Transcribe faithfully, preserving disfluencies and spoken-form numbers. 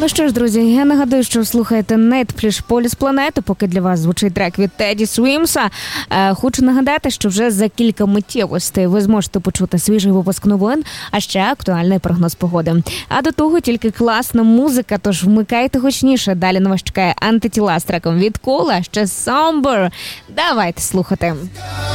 Ну що ж, друзі, я нагадую, що слухаєте Найтпліш Полюс планети, поки для вас звучить трек від Теді Свімса. Е, хочу нагадати, що вже за кілька миттєвостей ви зможете почути свіжий випуск новин, а ще актуальний прогноз погоди. А до того тільки класна музика, тож вмикайте гучніше. Далі на вас чекає Антитіла з треком від Кола, ще Somber. Давайте слухати.